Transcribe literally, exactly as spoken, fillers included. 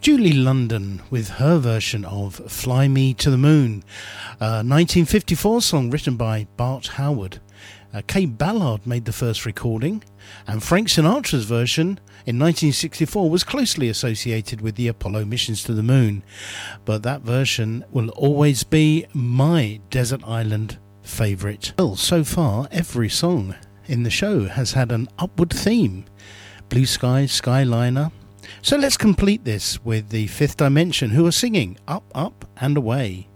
Julie London with her version of Fly Me to the Moon, a nineteen fifty-four song written by Bart Howard. Uh, Kay Ballard made the first recording, and Frank Sinatra's version in nineteen sixty-four was closely associated with the Apollo missions to the moon. But that version will always be my desert island favourite. Well, so far every song in the show has had an upward theme. Blue Sky, Skyliner. So let's complete this with the Fifth Dimension, who are singing Up, Up and Away.